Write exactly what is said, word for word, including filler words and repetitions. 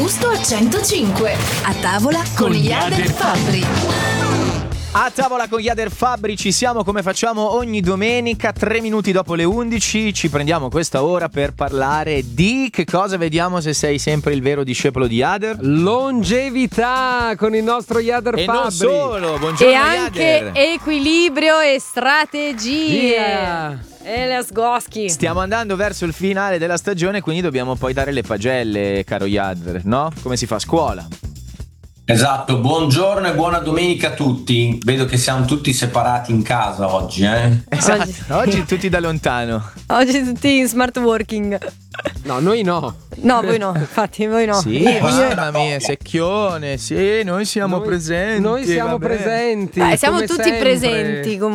gusto a centocinque. A tavola con gli Jader Fabbri. A tavola con Jader Fabbri ci siamo come facciamo ogni domenica, tre minuti dopo le undici. Ci prendiamo questa ora per parlare di che cosa? Vediamo se sei sempre il vero discepolo di Jader. Longevità con il nostro Jader E Fabbri. non solo, buongiorno E anche Jader. equilibrio e strategie. Yeah. E le sgoschi. Stiamo andando verso il finale della stagione, quindi dobbiamo poi dare le pagelle, caro Jader, no? Come si fa a scuola? Esatto, buongiorno e buona domenica a tutti. Vedo che siamo tutti separati in casa oggi, eh? Esatto, Oggi- oggi tutti da lontano. Oggi tutti in smart working. No, noi no. No, voi no, infatti, voi no. Sì, Io- io- mamma mia, secchione, sì, noi siamo Noi- presenti. Noi siamo vabbè. presenti. Eh, siamo come tutti sempre. presenti comunque.